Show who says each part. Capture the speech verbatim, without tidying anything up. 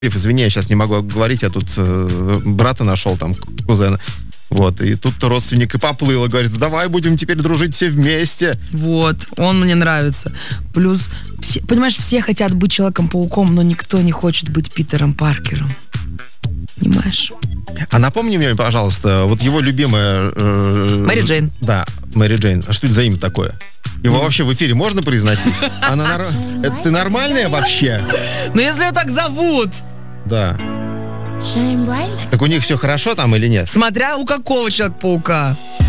Speaker 1: Извини, я сейчас не могу говорить, я тут э, брата нашел, там, кузена. Вот, и тут родственник и поплыл, и говорит, давай будем теперь дружить все вместе.
Speaker 2: Вот, он мне нравится. Плюс, все, понимаешь, все хотят быть Человеком-пауком, но никто не хочет быть Питером Паркером. Понимаешь?
Speaker 1: А напомни мне, пожалуйста, вот его любимая... Э,
Speaker 2: Мэри Джейн.
Speaker 1: Да, Мэри Джейн. А что это за имя такое? Его mm. вообще в эфире можно произносить? Она нар... Это ты нормальная вообще?
Speaker 2: Ну, если ее так зовут.
Speaker 1: Да. Так у них все хорошо там или нет?
Speaker 2: Смотря у какого Человека-паука.